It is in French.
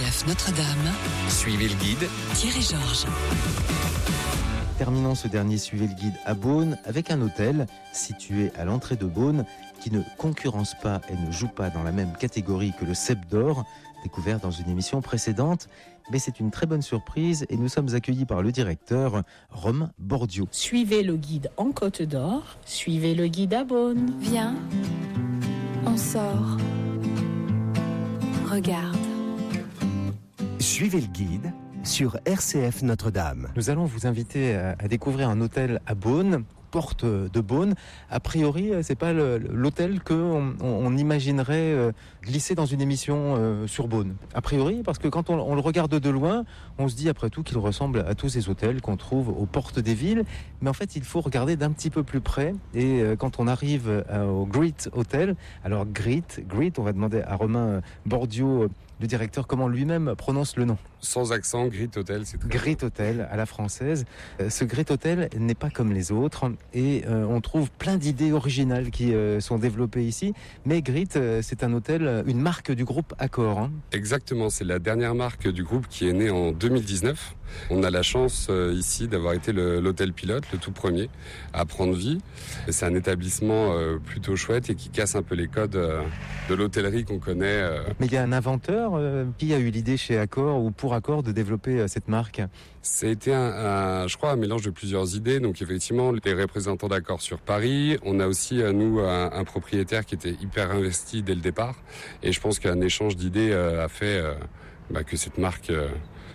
RCF Notre-Dame. Suivez le guide. Thierry Georges. Terminons ce dernier Suivez le guide à Beaune avec un hôtel situé à l'entrée de Beaune qui ne concurrence pas et ne joue pas dans la même catégorie que le Cep d'Or, découvert dans une émission précédente. Mais c'est une très bonne surprise et nous sommes accueillis par le directeur, Rome Bordio. Suivez le guide en Côte d'Or, suivez le guide à Beaune. Viens, on sort. Regarde. Suivez le guide sur RCF Notre-Dame. Nous allons vous inviter à découvrir un hôtel à Beaune, porte de Beaune. A priori, c'est pas l'hôtel qu'on imaginerait glisser dans une émission sur Beaune. A priori, parce que quand on le regarde de loin, on se dit après tout qu'il ressemble à tous ces hôtels qu'on trouve aux portes des villes. Mais en fait, il faut regarder d'un petit peu plus près. Et quand on arrive au Great Hotel, alors Great, on va demander à Romain Bordio, le directeur, comment lui-même prononce le nom. Sans accent, Great Hotel, c'est très Great Hotel à la française. Ce Great Hotel n'est pas comme les autres et on trouve plein d'idées originales qui sont développées ici. Mais Great, c'est un hôtel, une marque du groupe Accor. Hein. Exactement, c'est la dernière marque du groupe qui est née en 2019. On a la chance ici d'avoir été l'hôtel pilote, le tout premier, à prendre vie. Et c'est un établissement plutôt chouette et qui casse un peu les codes de l'hôtellerie qu'on connaît. Mais il y a un inventeur qui a eu l'idée chez Accor ou pour Accor de développer cette marque. Ça a été je crois, un mélange de plusieurs idées. Donc effectivement, les représentants d'Accor sur Paris. On a aussi, nous, un propriétaire qui était hyper investi dès le départ. Et je pense qu'un échange d'idées a fait que cette marque